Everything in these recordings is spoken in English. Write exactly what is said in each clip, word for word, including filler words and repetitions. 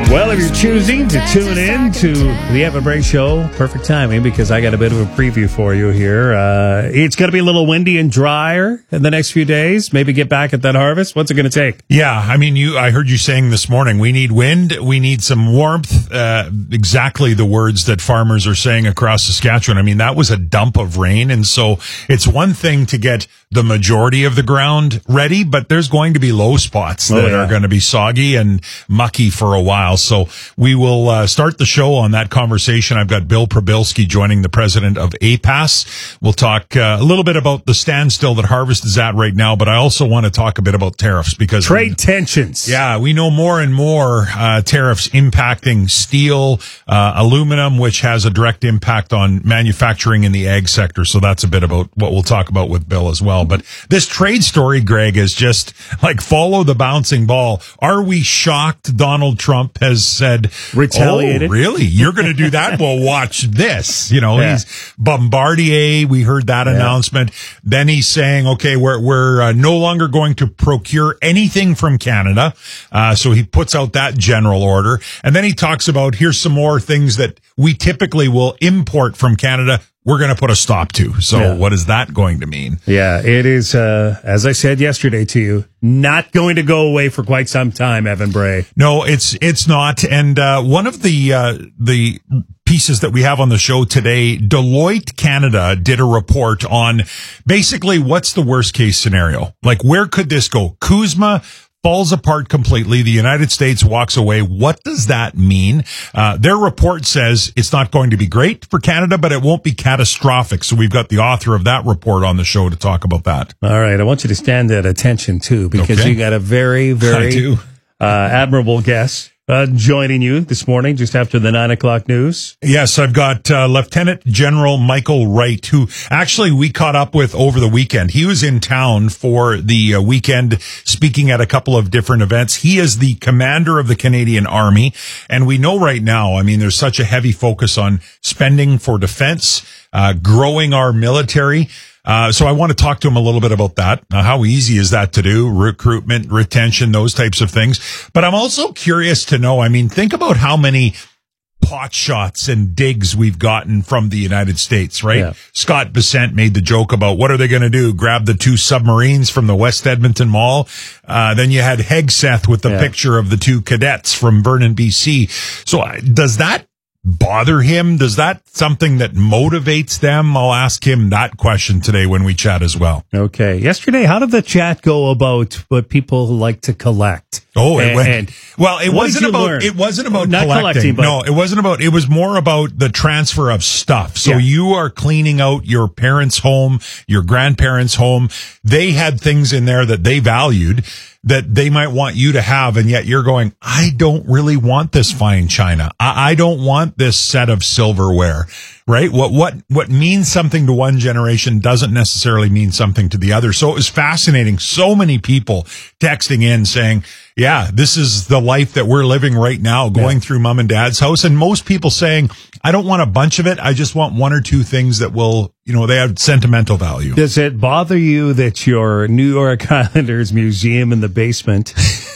Well, if you're choosing to tune in to the Evan Bray Show, perfect timing because I got a bit of a preview for you here. Uh, it's going to be a little windy and drier in the next few days. Maybe get back at that harvest. What's it going to take? Yeah, I mean, you. I heard you saying this morning, we need wind, we need some warmth. Uh, exactly the words that farmers are saying across Saskatchewan. I mean, that was a dump of rain, and so it's one thing to get the majority of the ground ready, but there's going to be low spots that oh, yeah. are going to be soggy and mucky for a while. So we will uh, start the show on that conversation. I've got Bill Prabilski joining, the president of A P A S. We'll talk uh, a little bit about the standstill that Harvest is at right now, but I also want to talk a bit about tariffs because trade we, tensions. Yeah, we know more and more uh, tariffs impacting steel, uh, aluminum, which has a direct impact on manufacturing in the ag sector. So that's a bit about what we'll talk about with Bill as well. But this trade story, Greg, is just like follow the bouncing ball. Are we shocked Donald Trump has said, retaliated? Oh, really? You're going to do that? Well, watch this. You know, yeah. he's Bombardier. We heard that yeah. announcement. Then he's saying, okay, we're, we're uh, no longer going to procure anything from Canada. Uh, so he puts out that general order. And then he talks about, here's some more things that we typically will import from Canada. We're going to put a stop to. So yeah. what is that going to mean? Yeah, it is, uh, as I said yesterday to you, not going to go away for quite some time, Evan Bray. No, it's, it's not. And, uh, one of the, uh, the pieces that we have on the show today, Deloitte Canada did a report on basically what's the worst case scenario. Like, where could this go? Kuzma falls apart completely. The United States walks away. What does that mean? Uh, their report says it's not going to be great for Canada, but it won't be catastrophic. So we've got the author of that report on the show to talk about that. All right. I want you to stand at attention, too, because okay. you got a very, very uh, admirable guest. Uh, joining you this morning, just after the nine o'clock news. Yes, I've got uh, Lieutenant General Michael Wright, who actually we caught up with over the weekend. He was in town for the uh, weekend, speaking at a couple of different events. He is the commander of the Canadian Army, and we know right now, I mean, there's such a heavy focus on spending for defense, uh, growing our military. Uh, so I want to talk to him a little bit about that. Uh, how easy is that to do? Recruitment, retention, those types of things. But I'm also curious to know, I mean, think about how many pot shots and digs we've gotten from the United States, right? Yeah. Scott Bessent made the joke about what are they going to do? Grab the two submarines from the West Edmonton Mall. Uh, then you had Hegseth with the yeah. picture of the two cadets from Vernon, B C. So uh, does that bother him? Does that something that motivates them? I'll ask him that question today when we chat as well. Okay. Yesterday, how did the chat go about what people like to collect? Oh, it and, went, and well, it wasn't about, learn? it wasn't about Not collecting. collecting but no, it wasn't about, it was more about the transfer of stuff. So yeah. you are cleaning out your parents' home, your grandparents' home. They had things in there that they valued that they might want you to have, and yet you're going, I don't really want this fine china. I, I don't want this set of silverware, right? What, what, what means something to one generation doesn't necessarily mean something to the other. So it was fascinating. So many people texting in saying, yeah, this is the life that we're living right now, going yeah. through mom and dad's house. And most people saying, I don't want a bunch of it. I just want one or two things that will, you know, they have sentimental value. Does it bother you that your New York Islanders museum in the basement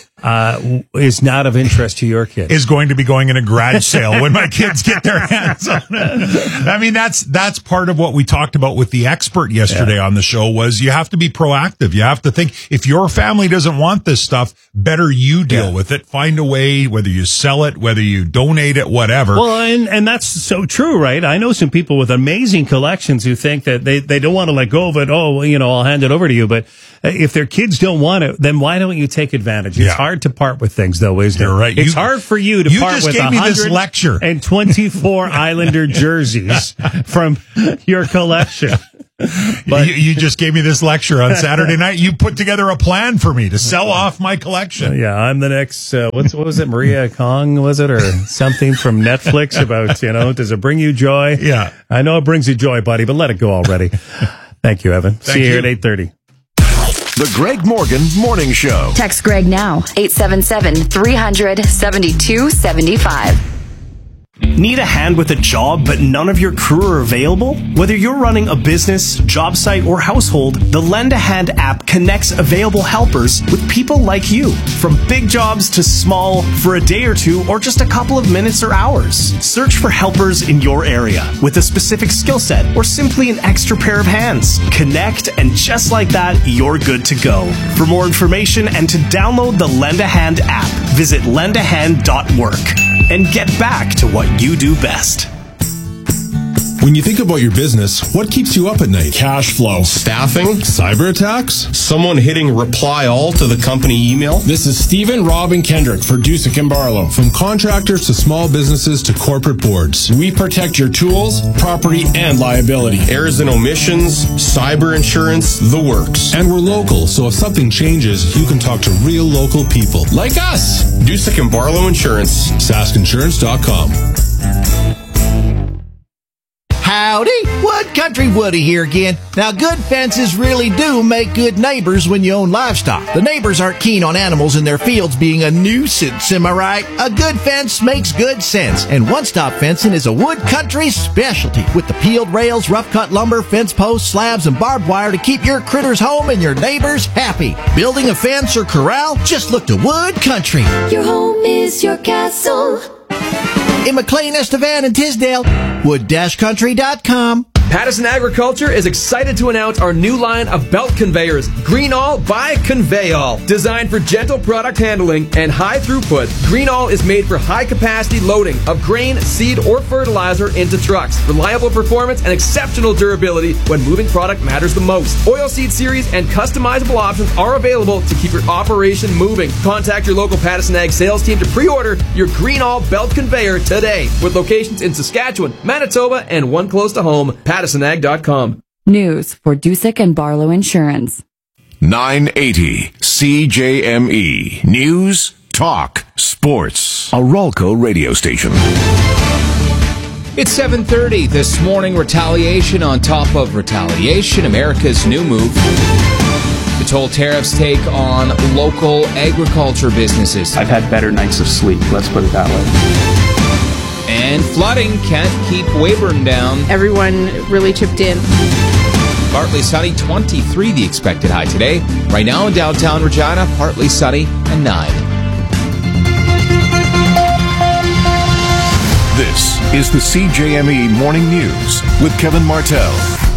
uh, is not of interest to your kids? Is going to be going in a garage sale when my kids get their hands on it. I mean, that's, that's part of what we talked about with the expert yesterday yeah. on the show was you have to be proactive. You have to think if your family doesn't want this stuff, better you deal yeah. with it. Find a way, whether you sell it, whether you donate it, whatever. Well, and, and that's so true, right? I know some people with amazing collections who think that they, they don't want to let go of it. Oh, well, you know, I'll hand it over to you. But if their kids don't want it, then why don't you take advantage? It's yeah. hard to part with things, though, isn't You're it? right. It's you, hard for you to you part just with gave me this lecture. and twenty-four Islander jerseys from your collection. But you, you just gave me this lecture on Saturday night. You put together a plan for me to sell off my collection. Yeah, I'm the next, uh, what's, what was it, Maria Kong, was it, or something from Netflix about, you know, does it bring you joy? Yeah. I know it brings you joy, buddy, but let it go already. Thank you, Evan. Thank See you, you here at eight thirty. The Greg Morgan Morning Show. Text Greg now, eight seven seven, three hundred, seventy-two seventy-five. Need a hand with a job, but none of your crew are available? Whether you're running a business, job site, or household, the Lend a Hand app connects available helpers with people like you. From big jobs to small, for a day or two, or just a couple of minutes or hours. Search for helpers in your area with a specific skill set or simply an extra pair of hands. Connect, and just like that, you're good to go. For more information and to download the Lend a Hand app, visit lend a hand dot work. And get back to what you do best. When you think about your business, what keeps you up at night? Cash flow. Staffing? Cyber attacks? Someone hitting reply all to the company email? This is Stephen, Rob, and Kendrick for Dusick and Barlow. From contractors to small businesses to corporate boards, we protect your tools, property, and liability. Errors and omissions, cyber insurance, the works. And we're local, so if something changes, you can talk to real local people. Like us! Dusick and Barlow Insurance. sask insurance dot com. Howdy, Wood Country Woody here again. Now, good fences really do make good neighbors when you own livestock. The neighbors aren't keen on animals in their fields being a nuisance, am I right? A good fence makes good sense, and One Stop Fencing is a Wood Country specialty with the peeled rails, rough-cut lumber, fence posts, slabs, and barbed wire to keep your critters home and your neighbors happy. Building a fence or corral? Just look to Wood Country. Your home is your castle. In McLean, Estevan, and Tisdale, wood dash country dot com. Pattison Agriculture is excited to announce our new line of belt conveyors, Greenall by Conveyall. Designed for gentle product handling and high throughput, Greenall is made for high capacity loading of grain, seed, or fertilizer into trucks. Reliable performance and exceptional durability when moving product matters the most. Oilseed series and customizable options are available to keep your operation moving. Contact your local Pattison Ag sales team to pre-order your Greenall belt conveyor today, with locations in Saskatchewan, Manitoba, and one close to home. Pattison Ag dot com. News for Dusick and Barlow Insurance. nine eighty C J M E. News, talk, sports. A Ralco radio station. It's seven thirty this morning. Retaliation on top of retaliation. America's new move. The toll tariffs take on local agriculture businesses. I've had better nights of sleep, let's put it that way. And flooding can't keep Weyburn down. Everyone really chipped in. Partly sunny, twenty-three the expected high today. Right now in downtown Regina, partly sunny and nine. This is the C J M E Morning News with Kevin Martell.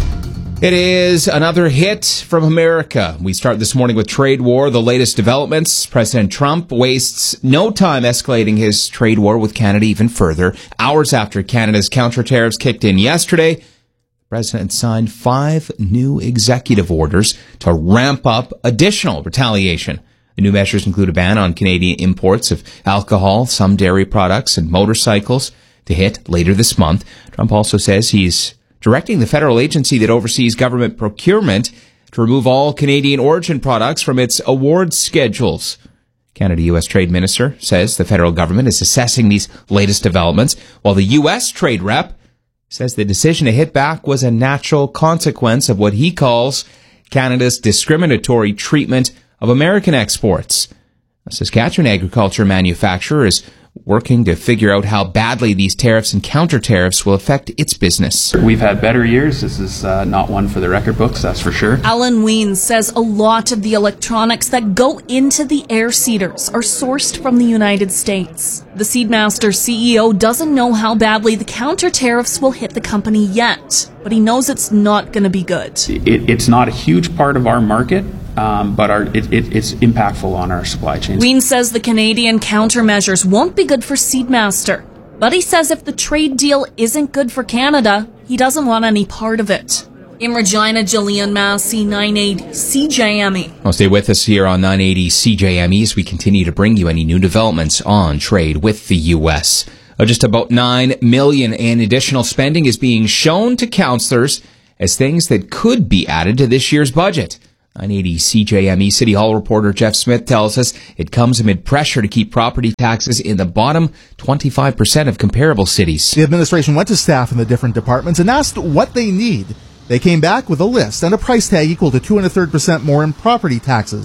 It is another hit from America. We start this morning with trade war, the latest developments. President Trump wastes no time escalating his trade war with Canada even further. Hours after Canada's counter tariffs kicked in yesterday, the president signed five new executive orders to ramp up additional retaliation. The new measures include a ban on Canadian imports of alcohol, some dairy products, and motorcycles to hit later this month. Trump also says he's directing the federal agency that oversees government procurement to remove all Canadian origin products from its award schedules. Canada-U S Trade Minister says the federal government is assessing these latest developments, while the U S trade rep says the decision to hit back was a natural consequence of what he calls Canada's discriminatory treatment of American exports. A Saskatchewan agriculture manufacturer is working to figure out how badly these tariffs and counter tariffs will affect its business. We've had better years. This is uh, not one for the record books, that's for sure. Alan Weens says a lot of the electronics that go into the air seeders are sourced from the United States. The Seedmaster C E O doesn't know how badly the counter tariffs will hit the company yet, but he knows it's not going to be good. It, it's not a huge part of our market. Um, but our, it, it, it's impactful on our supply chains. Ween says the Canadian countermeasures won't be good for Seedmaster, but he says if the trade deal isn't good for Canada, he doesn't want any part of it. In Regina, Jillian Massey, nine eighty C J M E. Well, stay with us here on nine eighty C J M E as we continue to bring you any new developments on trade with the U S. Uh, just about nine million dollars in additional spending is being shown to councillors as things that could be added to this year's budget. nine eighty C J M E City Hall reporter Jeff Smith tells us it comes amid pressure to keep property taxes in the bottom twenty-five percent of comparable cities. The administration went to staff in the different departments and asked what they need. They came back with a list and a price tag equal to two and a third percent more in property taxes.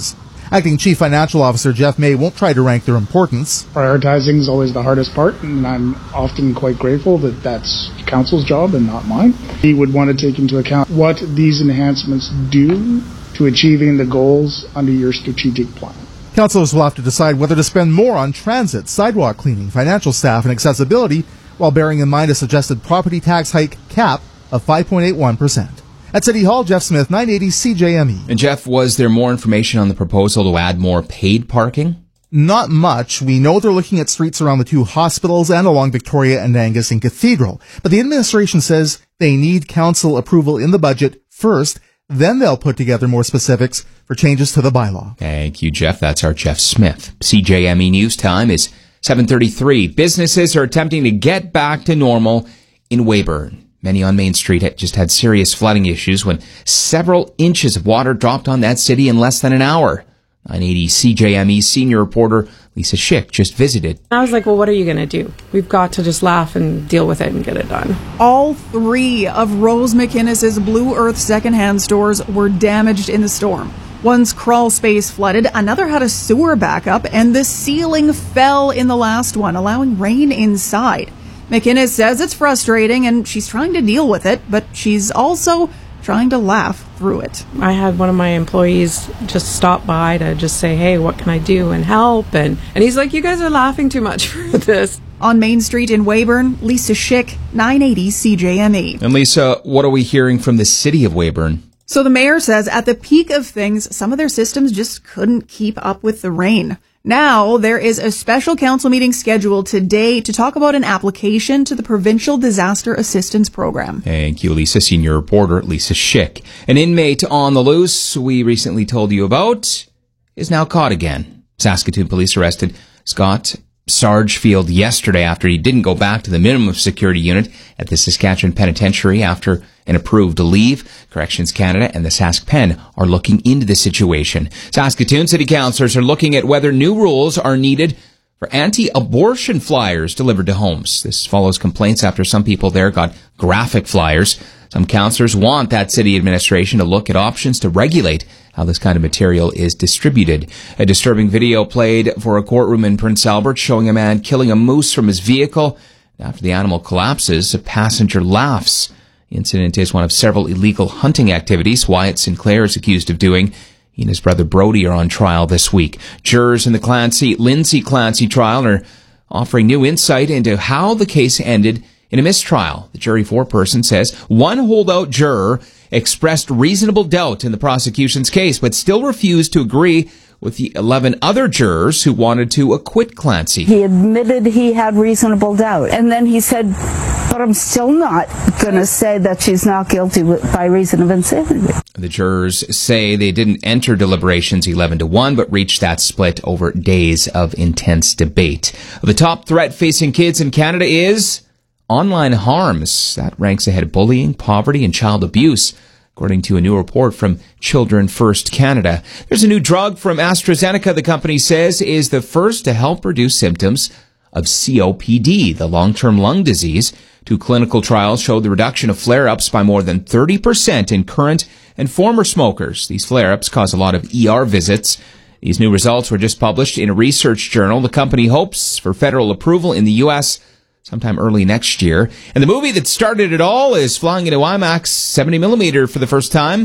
Acting Chief Financial Officer Jeff May won't try to rank their importance. Prioritizing is always the hardest part, and I'm often quite grateful that that's council's job and not mine. He would want to take into account what these enhancements do to achieving the goals under your strategic plan. Councillors will have to decide whether to spend more on transit, sidewalk cleaning, financial staff, and accessibility, while bearing in mind a suggested property tax hike cap of five point eight one percent. At City Hall, Jeff Smith, nine eighty C J M E. And Jeff, was there more information on the proposal to add more paid parking? Not much. We know they're looking at streets around the two hospitals and along Victoria and Angus and Cathedral. But the administration says they need council approval in the budget first, then they'll put together more specifics for changes to the bylaw. Thank you, Jeff. That's our Jeff Smith. C J M E News Time is seven thirty-three. Businesses are attempting to get back to normal in Weyburn. Many on Main Street had just had serious flooding issues when several inches of water dropped on that city in less than an hour. nine eighty C J M E senior reporter Lisa Schick just visited. I was like, well, what are you going to do? We've got to just laugh and deal with it and get it done. All three of Rose McInnes's Blue Earth secondhand stores were damaged in the storm. One's crawl space flooded, another had a sewer backup, and the ceiling fell in the last one, allowing rain inside. McInnes says it's frustrating and she's trying to deal with it, but she's also trying to laugh through it. I had one of my employees just stop by to just say, hey, what can I do and help? And, and he's like, you guys are laughing too much for this. On Main Street in Weyburn, Lisa Schick, nine eighty C J M E. And Lisa, what are we hearing from the city of Weyburn? So the mayor says at the peak of things, some of their systems just couldn't keep up with the rain. Now, there is a special council meeting scheduled today to talk about an application to the Provincial Disaster Assistance Program. Thank you, Lisa. Senior reporter Lisa Schick. An inmate on the loose we recently told you about is now caught again. Saskatoon police arrested Scott Sargefield yesterday after he didn't go back to the minimum security unit at the Saskatchewan Penitentiary after an approved leave. Corrections Canada and the Sask Pen are looking into the situation. Saskatoon city councillors are looking at whether new rules are needed for anti-abortion flyers delivered to homes. This follows complaints after some people there got graphic flyers. Some councillors want that city administration to look at options to regulate how this kind of material is distributed. A disturbing video played for a courtroom in Prince Albert showing a man killing a moose from his vehicle. After the animal collapses, a passenger laughs. The incident is one of several illegal hunting activities Wyatt Sinclair is accused of doing. He and his brother Brody are on trial this week. Jurors in the Clancy, Lindsay Clancy trial are offering new insight into how the case ended in a mistrial. The jury foreperson says one holdout juror expressed reasonable doubt in the prosecution's case, but still refused to agree with the eleven other jurors who wanted to acquit Clancy. He admitted he had reasonable doubt, and then he said, but I'm still not going to say that she's not guilty by reason of insanity. The jurors say they didn't enter deliberations eleven to one, but reached that split over days of intense debate. The top threat facing kids in Canada is online harms. That ranks ahead of bullying, poverty, and child abuse, according to a new report from Children First Canada. There's a new drug from AstraZeneca, the company says, is the first to help reduce symptoms of C O P D, the long-term lung disease. Two clinical trials showed the reduction of flare-ups by more than thirty percent in current and former smokers. These flare-ups cause a lot of E R visits. These new results were just published in a research journal. The company hopes for federal approval in the U S sometime early next year. And the movie that started it all is flying into IMAX seventy millimeter for the first time.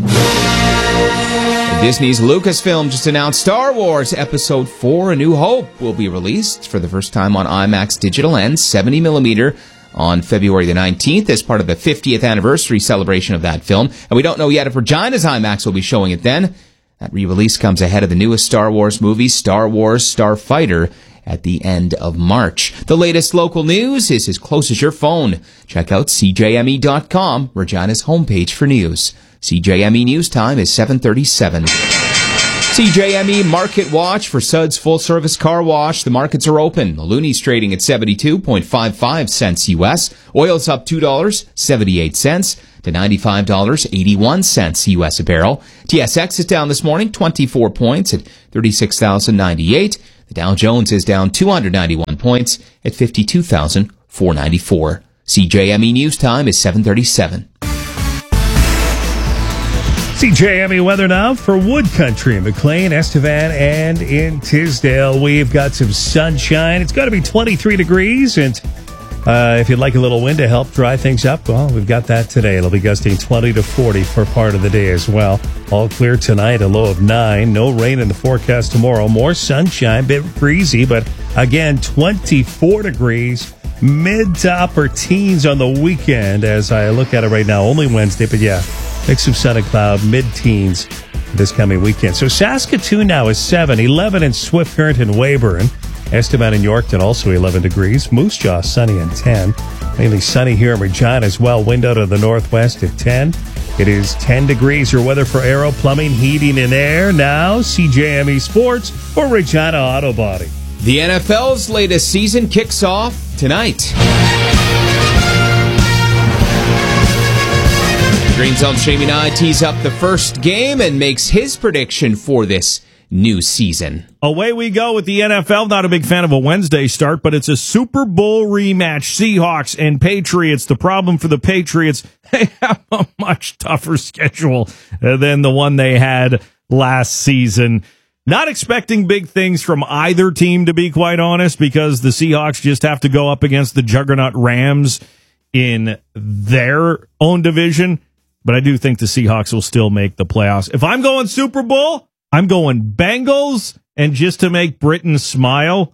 Disney's Lucasfilm just announced Star Wars Episode four, A New Hope, will be released for the first time on IMAX Digital and seventy millimeter on February the nineteenth as part of the fiftieth anniversary celebration of that film. And we don't know yet if Regina's IMAX will be showing it then. That re-release comes ahead of the newest Star Wars movie, Star Wars Starfighter, at the end of March. The latest local news is as close as your phone. Check out C J M E dot com, Regina's homepage for news. C J M E News Time is seven thirty-seven. C J M E Market Watch for Suds Full Service Car Wash. The markets are open. The Looney's trading at seventy-two point five five cents U S. Oil's up two dollars and seventy-eight cents to ninety-five dollars and eighty-one cents U S a barrel. T S X is down this morning twenty-four points at thirty-six thousand ninety-eight. The Dow Jones is down two hundred ninety-one points at fifty-two thousand four hundred ninety-four. C J M E News Time is seven thirty-seven. C J M E weather now for Wood Country, McLean, Estevan, and in Tisdale. We've got some sunshine. It's going to be twenty-three degrees, and uh, if you'd like a little wind to help dry things up, well, we've got that today. It'll be gusting twenty to forty for part of the day as well. All clear tonight, a low of nine. No rain in the forecast tomorrow. More sunshine, bit breezy, but again, twenty-four degrees. Mid to upper teens on the weekend as I look at it right now. Only Wednesday, but yeah, mix of sun and cloud, mid-teens this coming weekend. So Saskatoon now is seven, eleven in Swift Current and Weyburn. Estevan and Yorkton also eleven degrees. Moose Jaw sunny and ten. Mainly sunny here in Regina as well. Wind out of the northwest at ten. It is ten degrees. Your weather for Aero Plumbing, Heating and Air. Now C J M E Sports for Regina Auto Body. The N F L's latest season kicks off tonight. Green Zone's Jamie Nye tees up the first game and makes his prediction for this new season. Away we go with the N F L. Not a big fan of a Wednesday start, but it's a Super Bowl rematch. Seahawks and Patriots. The problem for the Patriots, they have a much tougher schedule than the one they had last season. Not expecting big things from either team, to be quite honest, because the Seahawks just have to go up against the juggernaut Rams in their own division. But I do think the Seahawks will still make the playoffs. If I'm going Super Bowl, I'm going Bengals, and just to make Britain smile,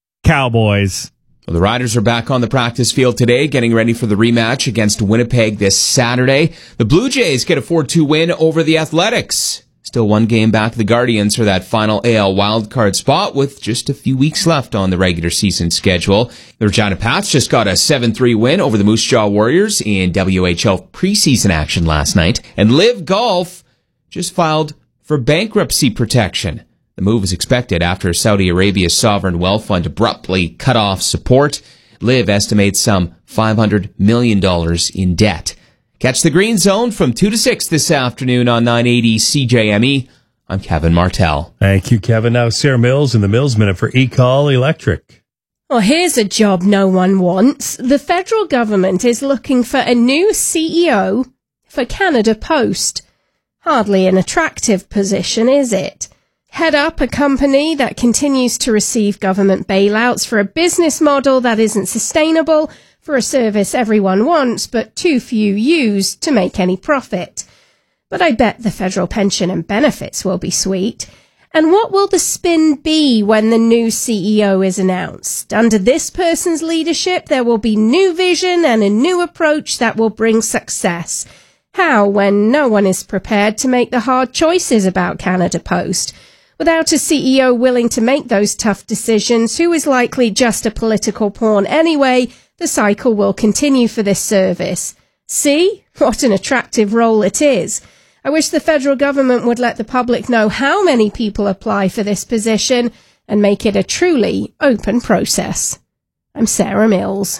Cowboys. Well, the Riders are back on the practice field today, getting ready for the rematch against Winnipeg this Saturday. The Blue Jays get a four two win over the Athletics. Still one game back the Guardians for that final A L wildcard spot with just a few weeks left on the regular season schedule. The Regina Pats just got a seven three win over the Moose Jaw Warriors in W H L preseason action last night. And Live Golf just filed for bankruptcy protection. The move is expected after Saudi Arabia's sovereign wealth fund abruptly cut off support. Live estimates some five hundred million dollars in debt. Catch the Green Zone from two to six this afternoon on nine eighty C J M E. I'm Kevin Martell. Thank you, Kevin. Now Sarah Mills in the Mills Minute for eCall Electric. Well, here's a job no one wants. The federal government is looking for a new C E O for Canada Post. Hardly an attractive position, is it? Head up a company that continues to receive government bailouts for a business model that isn't sustainable, for a service everyone wants but too few use to make any profit. But I bet the federal pension and benefits will be sweet. And what will the spin be when the new C E O is announced? Under this person's leadership, there will be new vision and a new approach that will bring success. How, when no one is prepared to make the hard choices about Canada Post? Without a C E O willing to make those tough decisions, who is likely just a political pawn anyway, the cycle will continue for this service. See? What an attractive role it is. I wish the federal government would let the public know how many people apply for this position and make it a truly open process. I'm Sarah Mills.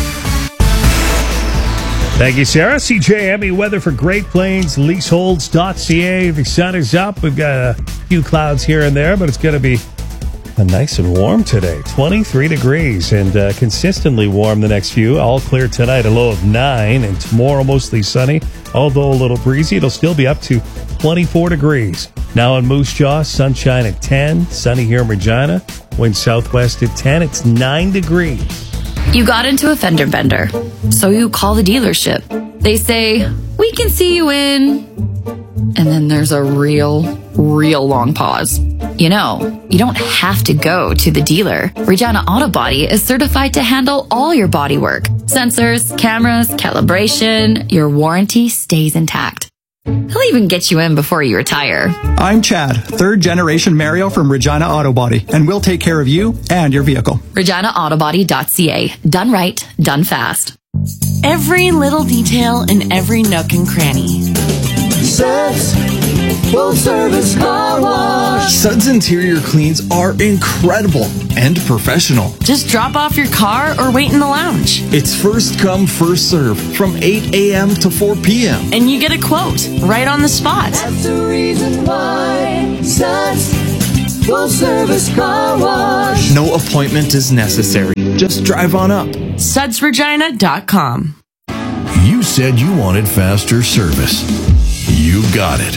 Thank you, Sarah. C J M E weather for Great Plains, leaseholds dot c a. The sun is up. We've got a few clouds here and there, but it's going to be nice and warm today. twenty-three degrees and uh, consistently warm the next few. All clear tonight, a low of nine, and tomorrow mostly sunny. Although a little breezy, it'll still be up to twenty-four degrees. Now in Moose Jaw, sunshine at ten. Sunny here in Regina. Wind southwest at ten. It's nine degrees. You got into a fender bender, so you call the dealership. They say, we can see you in... And then there's a real, real long pause. You know, you don't have to go to the dealer. Regina Auto Body is certified to handle all your body work. Sensors, cameras, calibration, your warranty stays intact. He'll even get you in before you retire. I'm Chad, third generation Mario from Regina Auto Body, and we'll take care of you and your vehicle. Regina Auto Body dot c a. Done right, done fast. Every little detail in every nook and cranny. Suds Full Service Car Wash. Suds interior cleans are incredible and professional. Just drop off your car or wait in the lounge. It's first come, first serve from eight a.m. to four p.m. And you get a quote right on the spot. That's the reason why Suds Full Service Car Wash. No appointment is necessary. Just drive on up. Suds Regina dot com. You said you wanted faster service. You got it.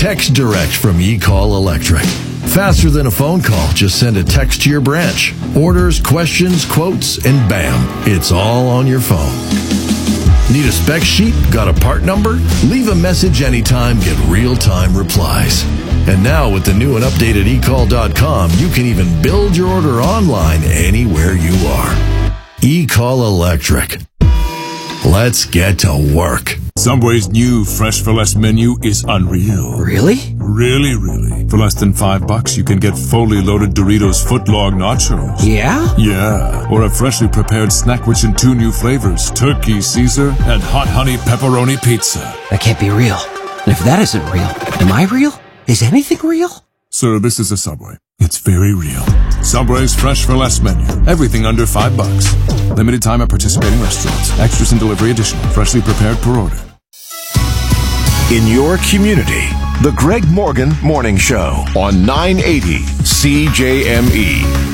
Text Direct from eCall Electric. Faster than a phone call, just send a text to your branch. Orders, questions, quotes, and bam, it's all on your phone. Need a spec sheet? Got a part number? Leave a message anytime, get real-time replies. And now with the new and updated e call dot com, you can even build your order online anywhere you are. eCall Electric. Let's get to work. Subway's new Fresh for Less menu is unreal. Really? Really, really. For less than five bucks, you can get fully loaded Doritos footlong nachos. Yeah? Yeah. Or a freshly prepared snack rich in two new flavors, Turkey Caesar and Hot Honey Pepperoni Pizza. That can't be real. And if that isn't real, am I real? Is anything real? Sir, this is a Subway. It's very real. Subway's Fresh for Less menu. Everything under five bucks. Limited time at participating restaurants. Extras and delivery additional. Freshly prepared per order. In your community, the Greg Morgan Morning Show on nine eighty C J M E.